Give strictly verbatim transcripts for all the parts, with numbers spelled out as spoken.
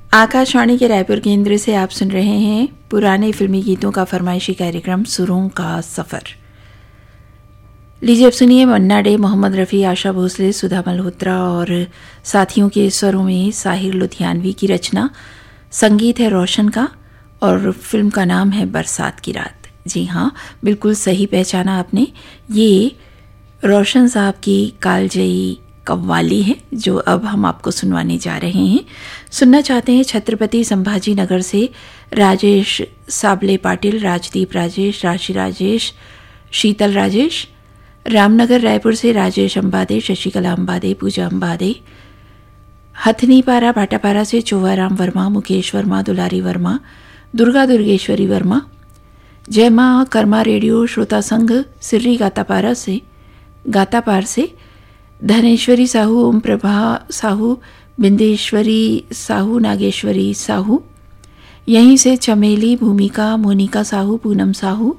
आकाशवाणी के रायपुर केंद्र से आप सुन रहे हैं पुराने फिल्मी गीतों का फरमाइशी कार्यक्रम सुरों का सफ़र। लीजिए अब सुनिए मन्ना डे, मोहम्मद रफ़ी, आशा भोसले, सुधा मल्होत्रा और साथियों के स्वरों में साहिर लुधियानवी की रचना। संगीत है रोशन का और फिल्म का नाम है बरसात की रात। जी हाँ, बिल्कुल सही पहचाना आपने, ये रोशन साहब की कालजयी कव्वाली है जो अब हम आपको सुनवाने जा रहे हैं। सुनना चाहते हैं छत्रपति संभाजी नगर से राजेश साबले पाटिल, राजदीप राजेश, राशि राजेश, शीतल राजेश। रामनगर रायपुर से राजेश अंबादे, शशिकला अंबादे, पूजा अंबादे। हथनीपारा भाटापारा से चोवाराम वर्मा, मुकेश वर्मा, दुलारी वर्मा, दुर्गा दुर्गेश्वरी वर्मा। जय माँ कर्मा रेडियो श्रोता संघ सिर्री गातापारा से गातापार से धनेश्वरी साहू, ओम प्रभा साहू, बिंदेश्वरी साहू, नागेश्वरी साहू। यहीं से चमेली, भूमिका, मोनिका साहू, पूनम साहू।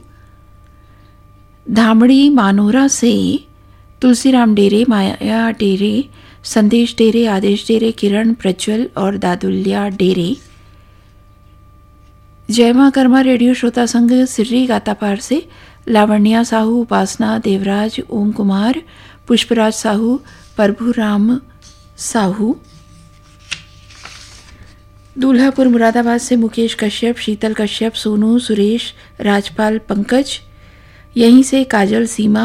धामड़ी मानोरा से तुलसीराम डेरे, माया डेरे, संदेश डेरे, आदेश डेरे, किरण, प्रज्वल और दादुल्या डेरे। जय मां कर्मा रेडियो श्रोता संघ सिर्री गातापार से लावण्या साहू, उपासना, देवराज, ओम कुमार, पुष्पराज साहू, प्रभुराम साहू। दूल्हापुर मुरादाबाद से मुकेश कश्यप, शीतल कश्यप, सोनू, सुरेश, राजपाल, पंकज। यहीं से काजल, सीमा,